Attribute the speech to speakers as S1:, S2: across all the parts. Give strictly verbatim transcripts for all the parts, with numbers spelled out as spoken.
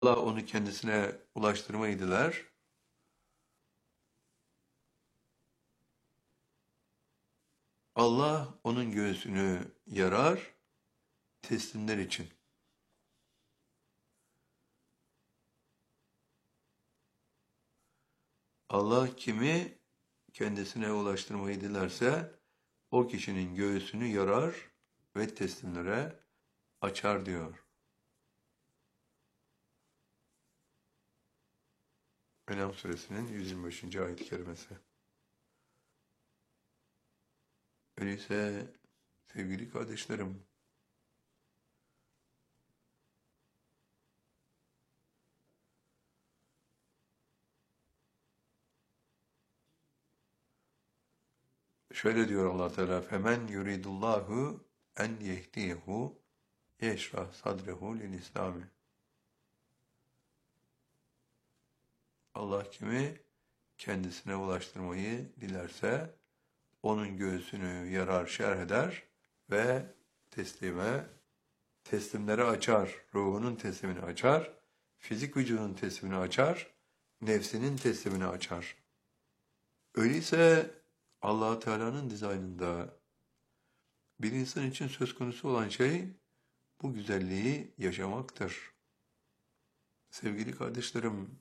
S1: Allah onu kendisine ulaştırmayı diler. Allah onun göğsünü yarar teslimler için. Allah kimi kendisine ulaştırmayı dilerse o kişinin göğsünü yarar ve teslimlere açar diyor. En'am suresinin yüz yirmi beşinci ayet-i kerimesi. Öyleyse sevgili kardeşlerim, şöyle diyor Allah Teala: "Femen yuridullahu en yehdiyehu yeşrah sadrehu lil İslami." Allah kimi kendisine ulaştırmayı dilerse onun göğsünü yarar, şerh eder ve teslime, teslimleri açar, ruhunun teslimini açar, fizik vücudunun teslimini açar, nefsinin teslimini açar. Öyleyse Allah Teala'nın dizaynında bir insan için söz konusu olan şey bu güzelliği yaşamaktır. Sevgili kardeşlerim,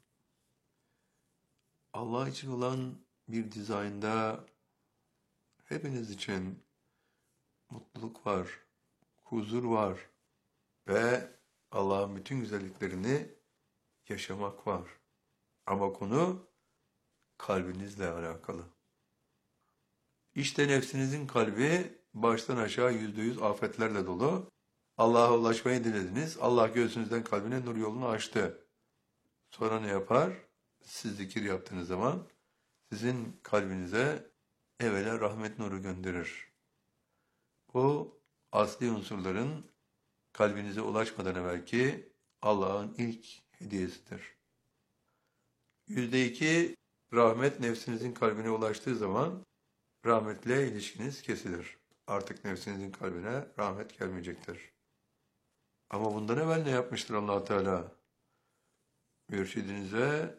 S1: Allah için olan bir dizaynda hepiniz için mutluluk var, huzur var ve Allah'ın bütün güzelliklerini yaşamak var. Ama konu kalbinizle alakalı. İşte nefsinizin kalbi baştan aşağı yüzde yüz afetlerle dolu. Allah'a ulaşmayı dilediniz. Allah göğsünüzden kalbine nur yolunu açtı. Sonra ne yapar? Siz zikir yaptığınız zaman sizin kalbinize evvela rahmet nuru gönderir. Bu asli unsurların kalbinize ulaşmadan evvelki Allah'ın ilk hediyesidir. Yüzde iki rahmet nefsinizin kalbine ulaştığı zaman rahmetle ilişkiniz kesilir. Artık nefsinizin kalbine rahmet gelmeyecektir. Ama bundan evvel ne yapmıştır Allah Teala? Mürşidinize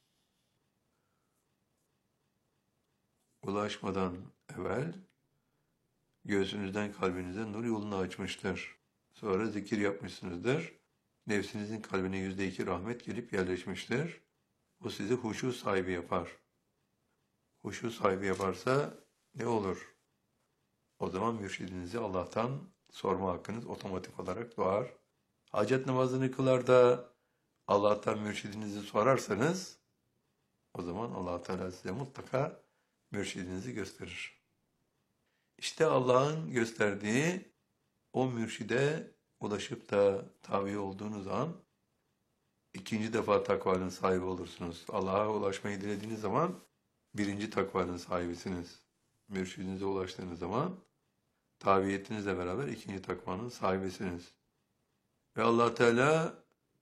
S1: ulaşmadan evvel göğsünüzden kalbinize nur yolunu açmıştır. Sonra zikir yapmışsınızdır. Nefsinizin kalbine yüzde iki rahmet gelip yerleşmiştir. Bu sizi huşu sahibi yapar. Huşu sahibi yaparsa ne olur? O zaman mürşidinizi Allah'tan sorma hakkınız otomatik olarak doğar. Hacet namazını kılar da Allah'tan mürşidinizi sorarsanız o zaman Allah Teala size mutlaka mürşidinizi gösterir. İşte Allah'ın gösterdiği o mürşide ulaşıp da tabi olduğunuz an ikinci defa takvanın sahibi olursunuz. Allah'a ulaşmayı dilediğiniz zaman birinci takvanın sahibisiniz. Mürşidinize ulaştığınız zaman tabiiyetinizle beraber ikinci takvanın sahibisiniz. Ve Allah Teala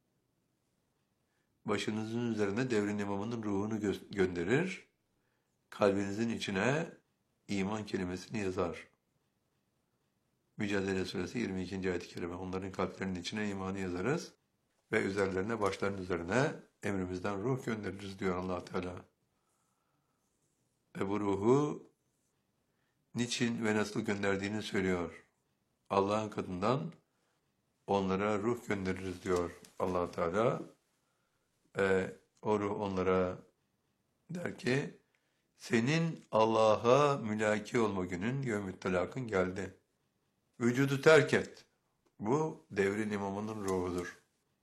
S1: başınızın üzerine devrin imamının ruhunu gö- gönderir. Kalbinizin içine iman kelimesini yazar. Mücadele Suresi yirmi ikinci ayet-i kerime. Onların kalplerinin içine imanı yazarız ve üzerlerine, başlarının üzerine emrimizden ruh göndeririz diyor Allah Teala. Ve bu ruhu niçin ve nasıl gönderdiğini söylüyor. Allah'ın katından onlara ruh göndeririz diyor Allah Teala. E, o ruh onlara der ki, senin Allah'a mülaki olma günün, yevmü telakın geldi. Vücudu terk et. Bu devrin imamının ruhudur.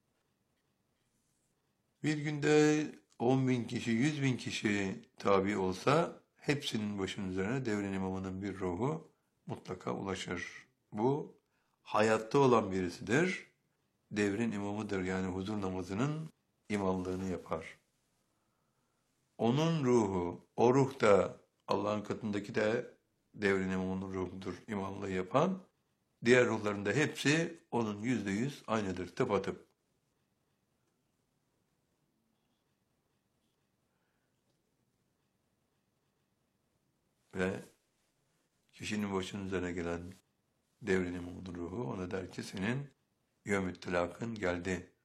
S1: Bir günde on bin kişi, yüz bin kişi tabi olsa hepsinin başının üzerine devrin imamının bir ruhu mutlaka ulaşır. Bu hayatta olan birisidir. Devrin imamıdır, yani huzur namazının imamlığını yapar. Onun ruhu, o ruh da Allah'ın katındaki de devrin imamının ruhudur, imamlığı yapan. Diğer ruhların da hepsi onun yüzde yüz aynıdır, tıpatıp. Ve kişinin başının üzerine gelen devrin imamının ruhu ona der ki, senin yevmü telakın geldi.